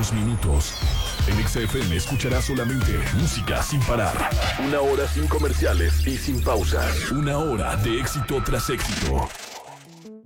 próximos minutos. En XFM escucharás solamente música sin parar. Una hora sin comerciales y sin pausas. Una hora de éxito tras éxito.